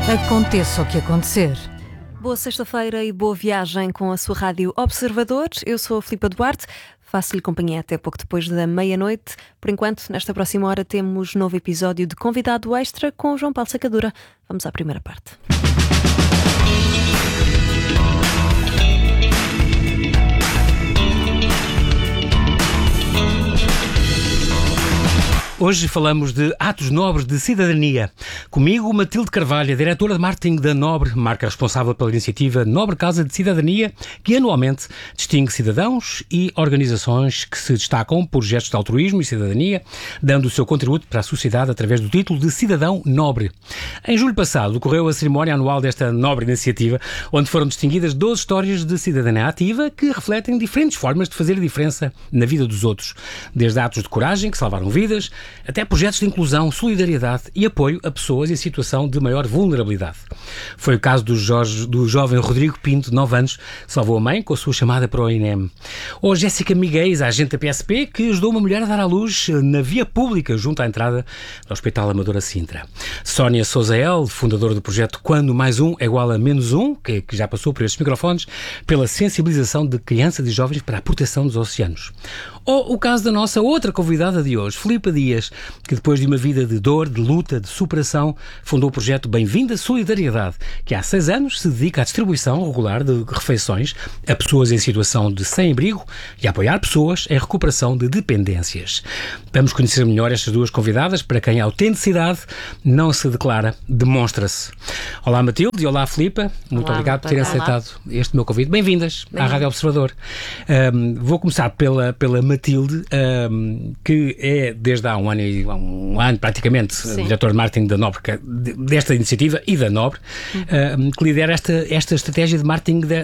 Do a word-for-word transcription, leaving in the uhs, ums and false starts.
Aconteça o que acontecer. Boa sexta-feira e boa viagem com a sua Rádio Observador. Eu sou a Filipa Duarte, faço-lhe companhia até pouco depois da meia-noite. Por enquanto, nesta próxima hora temos novo episódio de Convidado Extra com o João Paulo Sacadura. Vamos à primeira parte. Hoje falamos de atos nobres de cidadania. Comigo, Matilde Carvalho, diretora de marketing da Nobre, marca responsável pela iniciativa Nobre Casa de Cidadania, que anualmente distingue cidadãos e organizações que se destacam por gestos de altruísmo e cidadania, dando o seu contributo para a sociedade através do título de Cidadão Nobre. Em julho passado, ocorreu a cerimónia anual desta nobre iniciativa, onde foram distinguidas doze histórias de cidadania ativa que refletem diferentes formas de fazer a diferença na vida dos outros, desde atos de coragem que salvaram vidas, até projetos de inclusão, solidariedade e apoio a pessoas em situação de maior vulnerabilidade. Foi o caso do, Jorge, do jovem Rodrigo Pinto, de nove anos, que salvou a mãe com a sua chamada para o I N E M. Ou Jéssica Miguéis, agente da P S P, que ajudou uma mulher a dar à luz na via pública junto à entrada do Hospital Amadora Sintra. Sónia Sousa L., fundadora do projeto Quando Mais Um é Igual a Menos Um, que, que já passou por estes microfones, pela sensibilização de crianças e jovens para a proteção dos oceanos. Ou o caso da nossa outra convidada de hoje, Filipa Dias, que depois de uma vida de dor, de luta, de superação, fundou o projeto Bem-vinda Solidariedade, que há seis anos se dedica à distribuição regular de refeições a pessoas em situação de sem-abrigo e a apoiar pessoas em recuperação de dependências. Vamos conhecer melhor estas duas convidadas, para quem a autenticidade não se declara, demonstra-se. Olá Matilde e olá Filipa, muito Olá, obrigado por terem aceitado este meu convite. Bem-vindas Bem à Rádio Observador. Um, vou começar pela, pela Matilde, um, que é desde há um ano, e, há um ano praticamente, diretor de marketing da Nobre, desta iniciativa e da Nobre, uhum. um, que lidera esta, esta estratégia de marketing de,